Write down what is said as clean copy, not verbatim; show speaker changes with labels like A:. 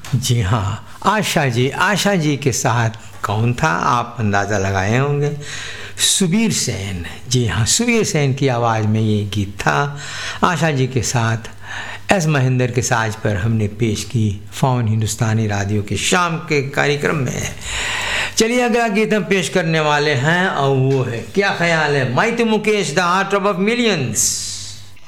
A: जी हाँ, आशा जी के साथ कौन था आप अंदाज़ा लगाए होंगे, सुबीर सेन। जी हाँ, सुबीर सेन की आवाज़ में ये गीत था। आशा जी के साथ एस महेंद्र के साज पर हमने पेश की फ़ोन हिंदुस्तानी रेडियो के शाम के कार्यक्रम में। चलिए अगला गीत हम पेश करने वाले हैं और वो है, क्या ख्याल है, mighty Mukesh the heart of millions.